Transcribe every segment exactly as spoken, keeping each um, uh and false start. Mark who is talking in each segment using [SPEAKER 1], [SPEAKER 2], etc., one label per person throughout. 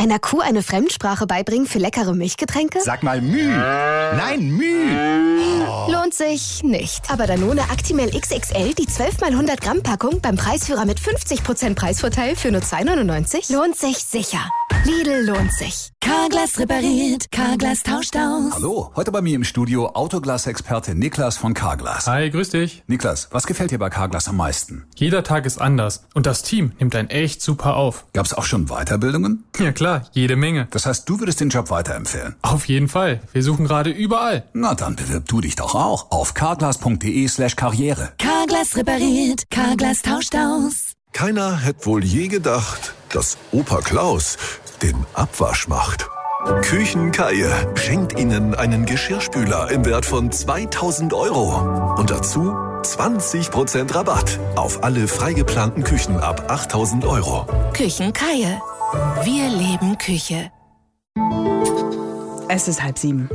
[SPEAKER 1] Einer Kuh eine Fremdsprache beibringen für leckere Milchgetränke?
[SPEAKER 2] Sag mal Müh. Nein, Müh.
[SPEAKER 1] Oh. Lohnt sich nicht. Aber Danone Actimel X X L, die zwölf mal hundert Gramm Packung beim Preisführer mit fünfzig Prozent Preisvorteil für nur zwei neunundneunzig, lohnt sich sicher. Lidl lohnt sich.
[SPEAKER 3] Carglass repariert, Carglass tauscht aus.
[SPEAKER 4] Hallo, heute bei mir im Studio Autoglas-Experte Niklas von Carglass.
[SPEAKER 5] Hi, grüß dich.
[SPEAKER 4] Niklas, was gefällt dir bei Carglass am meisten?
[SPEAKER 5] Jeder Tag ist anders und das Team nimmt einen echt super auf.
[SPEAKER 4] Gab's auch schon Weiterbildungen?
[SPEAKER 5] Ja klar, jede Menge.
[SPEAKER 4] Das heißt, du würdest den Job weiterempfehlen?
[SPEAKER 5] Auf jeden Fall. Wir suchen gerade überall.
[SPEAKER 4] Na, dann bewirb du dich doch auch auf carglass.de slash karriere.
[SPEAKER 3] Carglass repariert, Carglass tauscht aus.
[SPEAKER 6] Keiner hätte wohl je gedacht, dass Opa Klaus den Abwasch macht. Küchenkaier schenkt Ihnen einen Geschirrspüler im Wert von zweitausend Euro. Und dazu zwanzig Prozent Rabatt auf alle freigeplanten Küchen ab achttausend Euro.
[SPEAKER 3] Küchenkaier. Wir leben Küche.
[SPEAKER 7] Es ist halb sieben.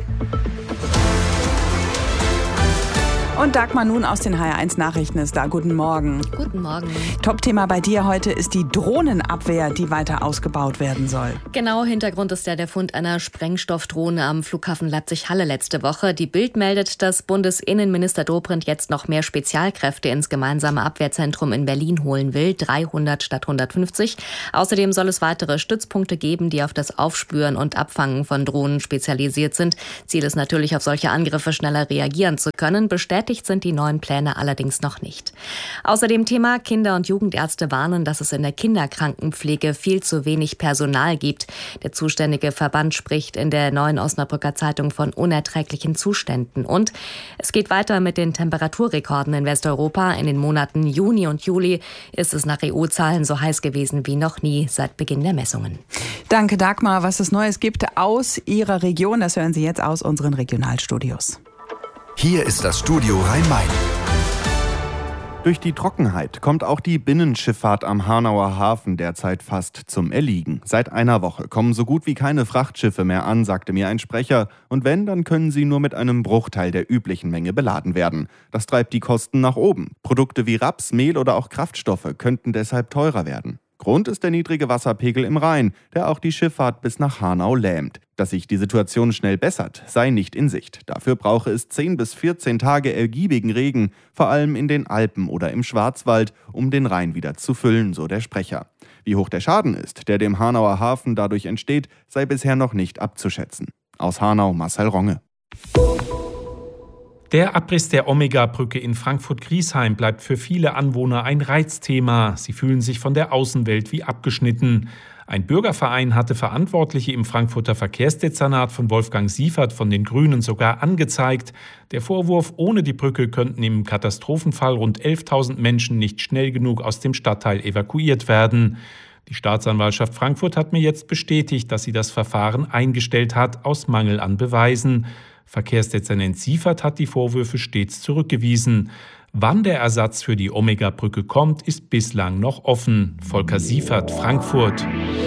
[SPEAKER 7] Und Dagmar nun aus den H R eins Nachrichten ist da. Guten Morgen.
[SPEAKER 8] Guten Morgen.
[SPEAKER 7] Top-Thema bei dir heute ist die Drohnenabwehr, die weiter ausgebaut werden soll.
[SPEAKER 8] Genau, Hintergrund ist ja der Fund einer Sprengstoffdrohne am Flughafen Leipzig-Halle letzte Woche. Die Bild meldet, dass Bundesinnenminister Dobrindt jetzt noch mehr Spezialkräfte ins gemeinsame Abwehrzentrum in Berlin holen will. dreihundert statt hundertfünfzig. Außerdem soll es weitere Stützpunkte geben, die auf das Aufspüren und Abfangen von Drohnen spezialisiert sind. Ziel ist natürlich, auf solche Angriffe schneller reagieren zu können. Bestätigt sind die neuen Pläne allerdings noch nicht. Außerdem Thema: Kinder- und Jugendärzte warnen, dass es in der Kinderkrankenpflege viel zu wenig Personal gibt. Der zuständige Verband spricht in der Neuen Osnabrücker Zeitung von unerträglichen Zuständen. Und es geht weiter mit den Temperaturrekorden in Westeuropa. In den Monaten Juni und Juli ist es nach E U-Zahlen so heiß gewesen wie noch nie seit Beginn der Messungen.
[SPEAKER 7] Danke, Dagmar. Was es Neues gibt aus Ihrer Region, das hören Sie jetzt aus unseren Regionalstudios.
[SPEAKER 9] Hier ist das Studio Rhein-Main. Durch die Trockenheit kommt auch die Binnenschifffahrt am Hanauer Hafen derzeit fast zum Erliegen. Seit einer Woche kommen so gut wie keine Frachtschiffe mehr an, sagte mir ein Sprecher. Und wenn, dann können sie nur mit einem Bruchteil der üblichen Menge beladen werden. Das treibt die Kosten nach oben. Produkte wie Raps, Mehl oder auch Kraftstoffe könnten deshalb teurer werden. Grund ist der niedrige Wasserpegel im Rhein, der auch die Schifffahrt bis nach Hanau lähmt. Dass sich die Situation schnell bessert, sei nicht in Sicht. Dafür brauche es zehn bis vierzehn Tage ergiebigen Regen, vor allem in den Alpen oder im Schwarzwald, um den Rhein wieder zu füllen, so der Sprecher. Wie hoch der Schaden ist, der dem Hanauer Hafen dadurch entsteht, sei bisher noch nicht abzuschätzen. Aus Hanau, Marcel Ronge.
[SPEAKER 10] Der Abriss der Omega-Brücke in Frankfurt-Griesheim bleibt für viele Anwohner ein Reizthema. Sie fühlen sich von der Außenwelt wie abgeschnitten. Ein Bürgerverein hatte Verantwortliche im Frankfurter Verkehrsdezernat von Wolfgang Siefert von den Grünen sogar angezeigt. Der Vorwurf, ohne die Brücke könnten im Katastrophenfall rund elftausend Menschen nicht schnell genug aus dem Stadtteil evakuiert werden. Die Staatsanwaltschaft Frankfurt hat mir jetzt bestätigt, dass sie das Verfahren eingestellt hat, aus Mangel an Beweisen. Verkehrsdezernent Siefert hat die Vorwürfe stets zurückgewiesen. Wann der Ersatz für die Omega-Brücke kommt, ist bislang noch offen. Volker Siefert, Frankfurt.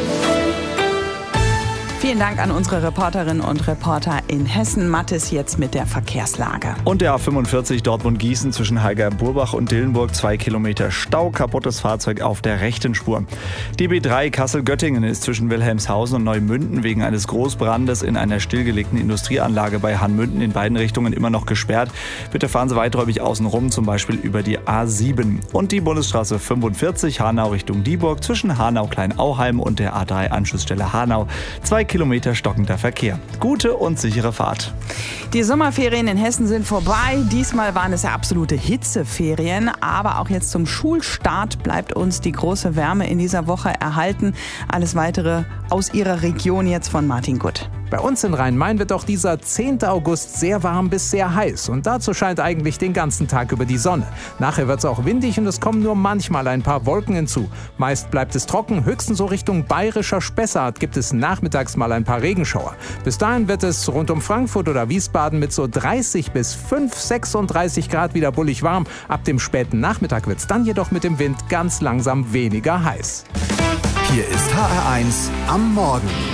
[SPEAKER 7] Vielen Dank an unsere Reporterinnen und Reporter in Hessen. Mathis jetzt mit der Verkehrslage.
[SPEAKER 11] Und der A fünfundvierzig Dortmund-Gießen zwischen Heiger-Burbach und Dillenburg. Zwei Kilometer Stau, kaputtes Fahrzeug auf der rechten Spur. Die B drei Kassel-Göttingen ist zwischen Wilhelmshausen und Neumünden wegen eines Großbrandes in einer stillgelegten Industrieanlage bei Hanmünden in beiden Richtungen immer noch gesperrt. Bitte fahren Sie weiträumig außen rum, zum Beispiel über die A sieben. Und die Bundesstraße fünfundvierzig Hanau Richtung Dieburg zwischen Hanau-Kleinauheim und der A drei Anschlussstelle Hanau. Zwei Kilometer stockender Verkehr. Gute und sichere Fahrt.
[SPEAKER 7] Die Sommerferien in Hessen sind vorbei. Diesmal waren es ja absolute Hitzeferien. Aber auch jetzt zum Schulstart bleibt uns die große Wärme in dieser Woche erhalten. Alles Weitere aus Ihrer Region jetzt von Martin Gutt.
[SPEAKER 12] Bei uns in Rhein-Main wird auch dieser zehnten August sehr warm bis sehr heiß. Und dazu scheint eigentlich den ganzen Tag über die Sonne. Nachher wird es auch windig und es kommen nur manchmal ein paar Wolken hinzu. Meist bleibt es trocken, höchstens so Richtung bayerischer Spessart gibt es nachmittags mal ein paar Regenschauer. Bis dahin wird es rund um Frankfurt oder Wiesbaden mit so dreißig bis fünf, sechsunddreißig Grad wieder bullig warm. Ab dem späten Nachmittag wird es dann jedoch mit dem Wind ganz langsam weniger heiß.
[SPEAKER 9] Hier ist H R eins am Morgen.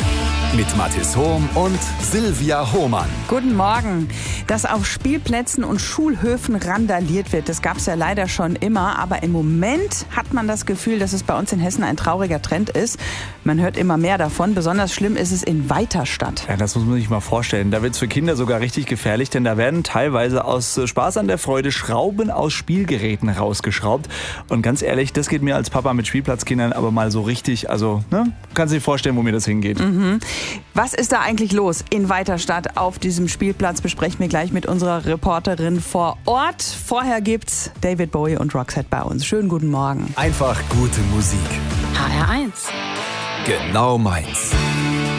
[SPEAKER 4] Mit Mathis Hohm und Silvia Hohmann.
[SPEAKER 7] Guten Morgen. Dass auf Spielplätzen und Schulhöfen randaliert wird, das gab es ja leider schon immer. Aber im Moment hat man das Gefühl, dass es bei uns in Hessen ein trauriger Trend ist. Man hört immer mehr davon. Besonders schlimm ist es in Weiterstadt.
[SPEAKER 11] Ja, das muss man sich mal vorstellen. Da wird es für Kinder sogar richtig gefährlich, denn da werden teilweise aus Spaß an der Freude Schrauben aus Spielgeräten rausgeschraubt. Und ganz ehrlich, das geht mir als Papa mit Spielplatzkindern aber mal so richtig, also, ne? Kannst du dir vorstellen, wo mir das hingeht.
[SPEAKER 7] Mhm. Was ist da eigentlich los in Weiterstadt auf diesem Spielplatz? Besprechen wir gleich mit unserer Reporterin vor Ort. Vorher gibt's David Bowie und Roxette bei uns. Schönen guten Morgen.
[SPEAKER 4] Einfach gute Musik.
[SPEAKER 3] H R eins.
[SPEAKER 4] Genau meins.